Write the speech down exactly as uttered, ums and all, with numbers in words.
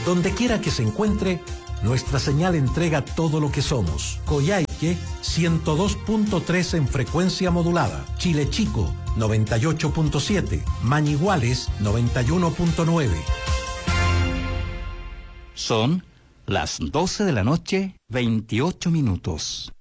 Donde quiera que se encuentre, nuestra señal entrega todo lo que somos. Coyhaique, ciento dos punto tres en frecuencia modulada. Chile Chico, noventa y ocho punto siete. Mañiguales, noventa y uno punto nueve. Son las doce de la noche, veintiocho minutos.